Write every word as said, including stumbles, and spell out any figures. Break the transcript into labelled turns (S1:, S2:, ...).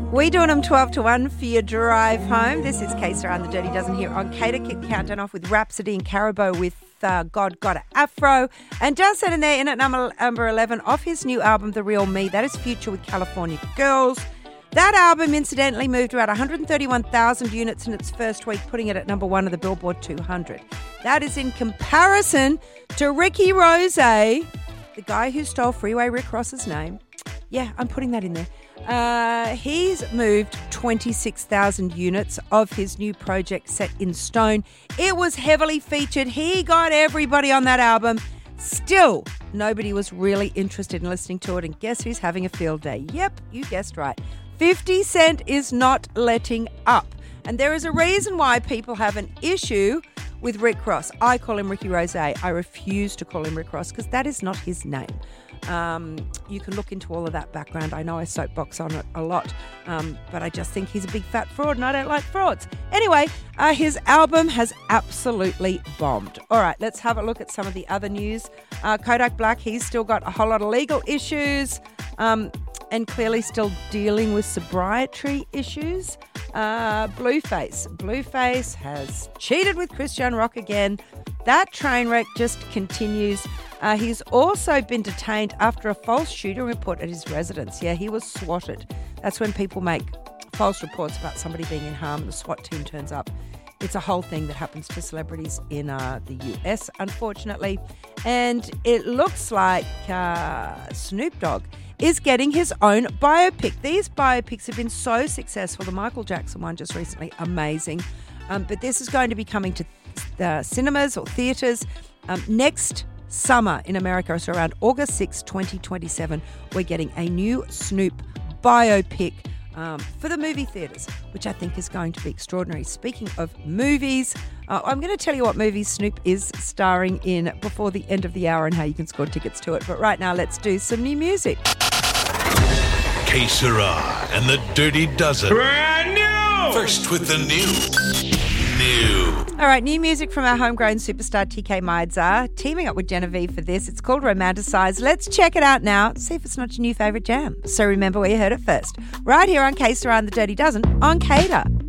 S1: We doing them twelve to one for your drive home. This is K-Star and the Dirty Dozen here on K to kick countdown off with Rhapsody and Carabo with uh, God Got a Afro. And just in there in at number, number eleven off his new album, The Real Me. That is Future with California Girls. That album, incidentally, moved about one hundred thirty-one thousand units in its first week, putting it at number one of the Billboard two hundred. That is in comparison to Ricky Rose, the guy who stole Freeway Rick Ross's name. Yeah, I'm putting that in there. Uh, he's moved twenty-six thousand units of his new project Set in Stone. It was heavily featured. He got everybody on that album. Still, nobody was really interested in listening to it. And guess who's having a field day? Yep, you guessed right. fifty Cent is not letting up. And there is a reason why people have an issue with Rick Ross. I call him Ricky Rose. I refuse to call him Rick Ross because that is not his name. Um, you can look into all of that background. I know I soapbox on it a lot, um, but I just think he's a big fat fraud and I don't like frauds. Anyway, uh, his album has absolutely bombed. All right, let's have a look at some of the other news. Uh, Kodak Black, he's still got a whole lot of legal issues um, and clearly still dealing with sobriety issues. Uh, Blueface. Blueface has cheated with Christian Rock again. That train wreck just continues. Uh, he's also been detained after a false shooting report at his residence. Yeah, he was swatted. That's when people make false reports about somebody being in harm. The SWAT team turns up. It's a whole thing that happens to celebrities in uh, the U S, unfortunately. And it looks like uh, Snoop Dogg is getting his own biopic. These biopics have been so successful. The Michael Jackson one just recently, amazing. Um, but this is going to be coming to the cinemas or theatres um, next summer in America. So around August sixth, twenty twenty-seven, we're getting a new Snoop biopic um, for the movie theatres, which I think is going to be extraordinary. Speaking of movies, uh, I'm going to tell you what movie Snoop is starring in before the end of the hour and how you can score tickets to it. But right now, let's do some new music.
S2: K-Sara and the Dirty Dozen.
S3: Brand new!
S2: First with the new. New.
S1: All right, new music from our homegrown superstar T K Maidza, teaming up with Genevieve for this. It's called Romanticize. Let's check it out now. See if it's not your new favourite jam. So remember where you heard it first. Right here on K-Star and the Dirty Dozen on K-Star.